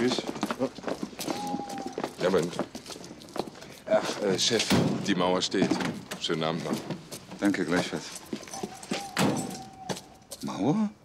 Tschüss. Ja, Mensch. Ach, Chef, die Mauer steht. Schönen Abend noch. Danke, gleichfalls. Mauer?